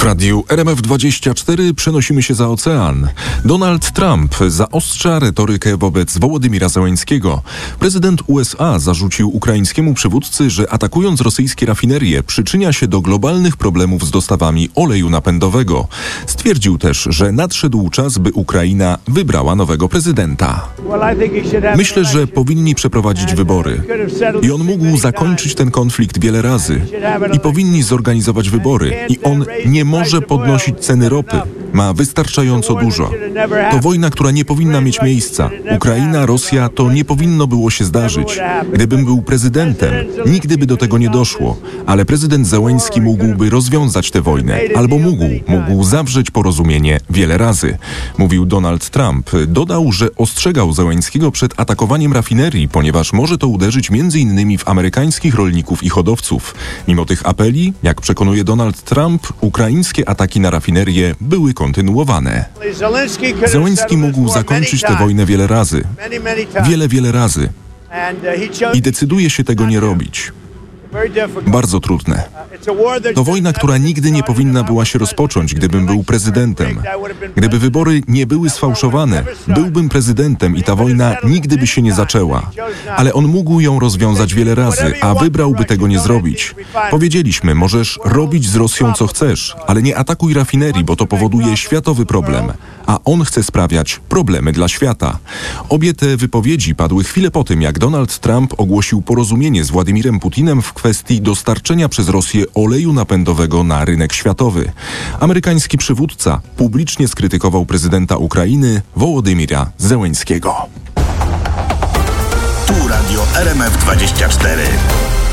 radiu RMF24 przenosimy się za ocean. Donald Trump zaostrza retorykę wobec Wołodymira Zełenskiego. Prezydent USA zarzucił ukraińskiemu przywódcy, że atakując rosyjskie rafinerie przyczynia się do globalnych problemów z dostawami oleju napędowego. Stwierdził też, że nadszedł czas, by Ukraina wybrała nowego prezydenta. Myślę, że powinni przeprowadzić wybory. I on mógł zakończyć ten konflikt wiele razy. I powinni zorganizować wybory. I on nie może podnosić ceny ropy. Ma wystarczająco dużo. To wojna, która nie powinna mieć miejsca. Ukraina, Rosja, to nie powinno było się zdarzyć. Gdybym był prezydentem, nigdy by do tego nie doszło. Ale prezydent Zełenski mógłby rozwiązać tę wojnę. Albo mógł zawrzeć porozumienie wiele razy. Mówił Donald Trump. Dodał, że ostrzegał Zełenskiego przed atakowaniem rafinerii, ponieważ może to uderzyć m.in. w amerykańskich rolników i hodowców. Mimo tych apeli, jak przekonuje Donald Trump, ukraińskie ataki na rafinerie były kontynuowane. Zełenski mógł zakończyć tę wojnę wiele razy. Wiele razy. I decyduje się tego nie robić. Bardzo trudne. To wojna, która nigdy nie powinna była się rozpocząć, gdybym był prezydentem. Gdyby wybory nie były sfałszowane, byłbym prezydentem i ta wojna nigdy by się nie zaczęła. Ale on mógł ją rozwiązać wiele razy, a wybrałby tego nie zrobić. Powiedzieliśmy, możesz robić z Rosją co chcesz, ale nie atakuj rafinerii, bo to powoduje światowy problem. A on chce sprawiać problemy dla świata. Obie te wypowiedzi padły chwilę po tym, jak Donald Trump ogłosił porozumienie z Władimirem Putinem w kwestii dostarczenia przez Rosję oleju napędowego na rynek światowy. Amerykański przywódca publicznie skrytykował prezydenta Ukrainy Wołodymira Zełenskiego. Tu radio RMF24.